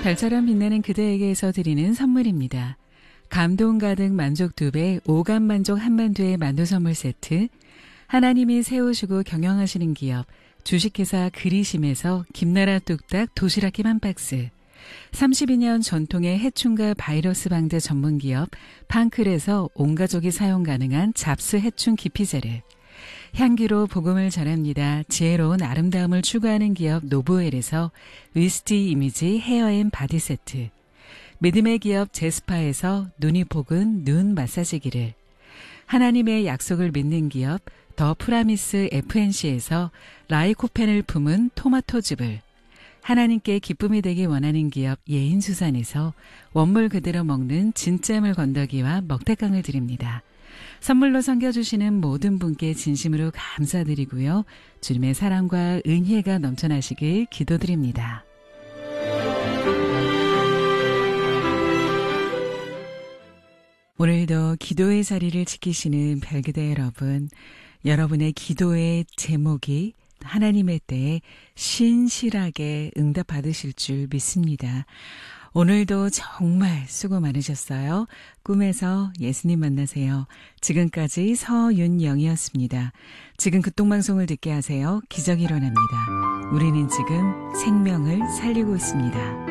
별처럼 빛나는 그대에게서 드리는 선물입니다. 감동 가득 만족 2배, 오감 만족 한만두의 만두 선물 세트, 하나님이 세우시고 경영하시는 기업, 주식회사 그리심에서 김나라 뚝딱 도시락김 한 박스, 32년 전통의 해충과 바이러스 방제 전문기업 팡클에서 온 가족이 사용 가능한 잡스 해충 기피제를, 향기로 복음을 전합니다. 지혜로운 아름다움을 추구하는 기업 노브웰에서 위스티 이미지 헤어앤 바디 세트, 믿음의 기업 제스파에서 눈이 복은 눈 마사지기를, 하나님의 약속을 믿는 기업 더 프라미스 FNC에서 라이코펜을 품은 토마토즙을, 하나님께 기쁨이 되기 원하는 기업 예인수산에서 원물 그대로 먹는 진짜물 건더기와 먹태깡을 드립니다. 선물로 섬겨주시는 모든 분께 진심으로 감사드리고요. 주님의 사랑과 은혜가 넘쳐나시길 기도드립니다. 오늘도 기도의 자리를 지키시는 별그대 여러분, 여러분의 기도의 제목이 하나님의 때에 신실하게 응답받으실 줄 믿습니다. 오늘도 정말 수고 많으셨어요. 꿈에서 예수님 만나세요. 지금까지 서윤영이었습니다. 지금 극동방송을 듣게 하세요. 기적이 일어납니다. 우리는 지금 생명을 살리고 있습니다.